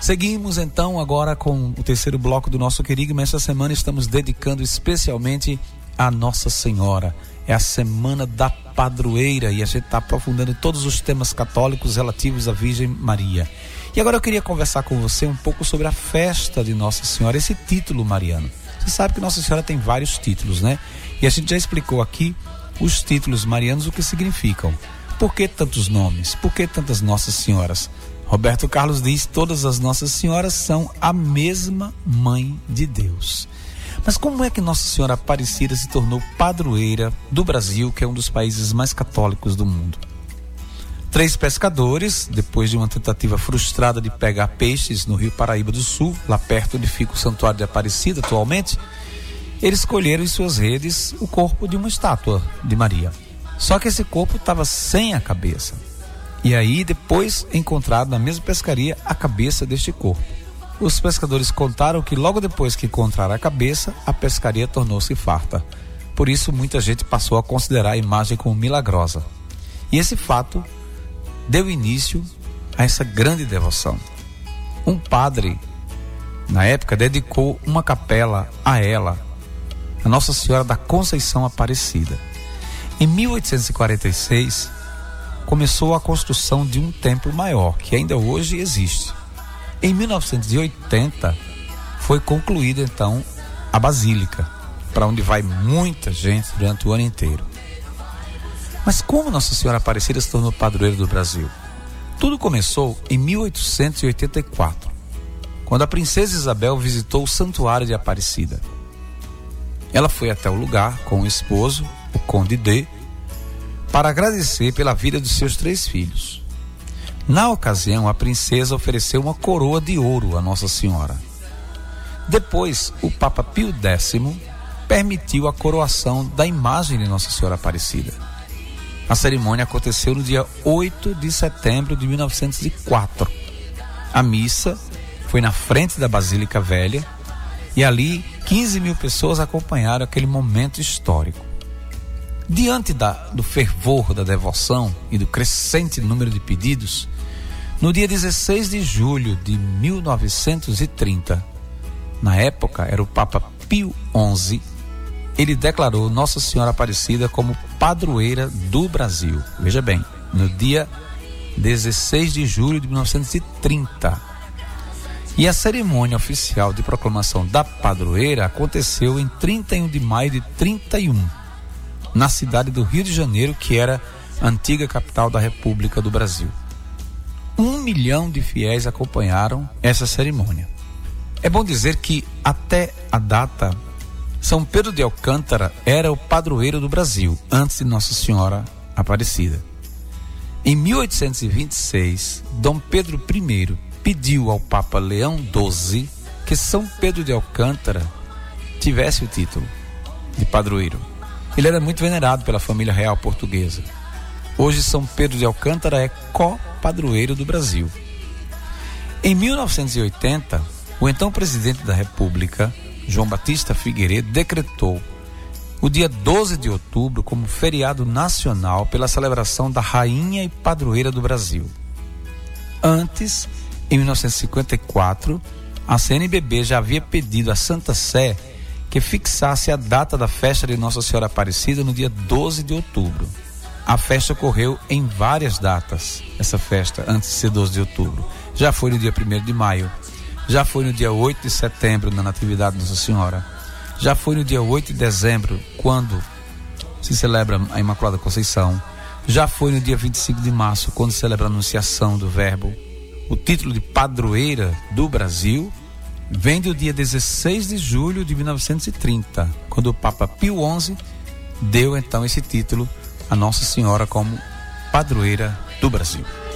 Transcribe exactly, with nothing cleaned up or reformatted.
Seguimos então agora com o terceiro bloco do nosso querigma. Esta semana estamos dedicando especialmente a Nossa Senhora. É a semana da padroeira e a gente está aprofundando todos os temas católicos relativos à Virgem Maria. E agora eu queria conversar com você um pouco sobre a festa de Nossa Senhora, esse título mariano. Você sabe que Nossa Senhora tem vários títulos, né? E a gente já explicou aqui os títulos marianos, o que significam. Por que tantos nomes? Por que tantas Nossas Senhoras? Roberto Carlos diz: todas as Nossas Senhoras são a mesma Mãe de Deus. Mas como é que Nossa Senhora Aparecida se tornou padroeira do Brasil, que é um dos países mais católicos do mundo? Três pescadores, depois de uma tentativa frustrada de pegar peixes no Rio Paraíba do Sul, lá perto onde fica o Santuário de Aparecida atualmente, eles colheram em suas redes o corpo de uma estátua de Maria. Só que esse corpo estava sem a cabeça. E aí depois encontraram na mesma pescaria a cabeça deste corpo. Os pescadores contaram que logo depois que encontraram a cabeça, a pescaria tornou-se farta. Por isso muita gente passou a considerar a imagem como milagrosa. E esse fato deu início a essa grande devoção. Um padre, na época, dedicou uma capela a ela, a Nossa Senhora da Conceição Aparecida. Em mil oitocentos e quarenta e seis, começou a construção de um templo maior, que ainda hoje existe. Em mil novecentos e oitenta, foi concluída então a Basílica, para onde vai muita gente durante o ano inteiro. Mas como Nossa Senhora Aparecida se tornou padroeira do Brasil? Tudo começou em mil oitocentos e oitenta e quatro, quando a princesa Isabel visitou o Santuário de Aparecida. Ela foi até o lugar com o esposo, o Conde D, para agradecer pela vida dos seus três filhos. Na ocasião, a princesa ofereceu uma coroa de ouro a Nossa Senhora. Depois, o Papa Pio Décimo permitiu a coroação da imagem de Nossa Senhora Aparecida. A cerimônia aconteceu no dia oito de setembro de mil novecentos e quatro. A missa foi na frente da Basílica Velha e ali quinze mil pessoas acompanharam aquele momento histórico. Diante da, do fervor da devoção e do crescente número de pedidos, no dia dezesseis de julho de mil novecentos e trinta, na época era o Papa Pio Onze, ele declarou Nossa Senhora Aparecida como padroeira do Brasil. Veja bem, no dia dezesseis de julho de mil novecentos e trinta. E a cerimônia oficial de proclamação da padroeira aconteceu em trinta e um de maio de trinta e um, na cidade do Rio de Janeiro, que era a antiga capital da República do Brasil. Um milhão de fiéis acompanharam essa cerimônia. É bom dizer que, até a data, São Pedro de Alcântara era o padroeiro do Brasil, antes de Nossa Senhora Aparecida. Em mil oitocentos e vinte e seis, Dom Pedro I pediu ao Papa Leão doze que São Pedro de Alcântara tivesse o título de padroeiro. Ele era muito venerado pela família real portuguesa. Hoje São Pedro de Alcântara é co-padroeiro do Brasil. Em mil novecentos e oitenta, o então presidente da República, João Batista Figueiredo, decretou o dia doze de outubro como feriado nacional pela celebração da Rainha e Padroeira do Brasil. Antes, em mil novecentos e cinquenta e quatro, a C N B B já havia pedido à Santa Sé que fixasse a data da festa de Nossa Senhora Aparecida no dia doze de outubro. A festa ocorreu em várias datas, essa festa, antes de ser doze de outubro. Já foi no dia primeiro de maio, já foi no dia oito de setembro, na Natividade de Nossa Senhora, já foi no dia oito de dezembro, quando se celebra a Imaculada Conceição, já foi no dia vinte e cinco de março, quando se celebra a Anunciação do Verbo. O título de padroeira do Brasil vem do dia dezesseis de julho de mil novecentos e trinta, quando o Papa Pio Onze deu então esse título a Nossa Senhora como padroeira do Brasil.